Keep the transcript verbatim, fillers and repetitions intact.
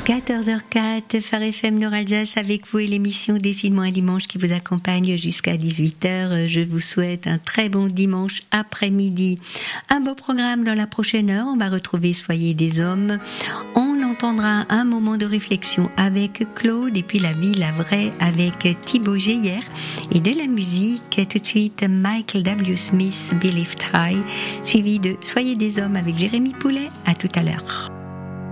quatorze heures quatre, Phare F M Nord-Alsace avec vous et l'émission Décidément un dimanche qui vous accompagne jusqu'à dix-huit heures. Je vous souhaite un très bon dimanche après-midi. Un beau programme dans la prochaine heure. On va retrouver Soyez des hommes. On entendra un moment de réflexion avec Claude et puis La vie, la vraie avec Thibaut Geyer. Et de la musique, tout de suite Michael W. Smith, Believed High, suivi de Soyez des hommes avec Jérémy Poulet. À tout à l'heure.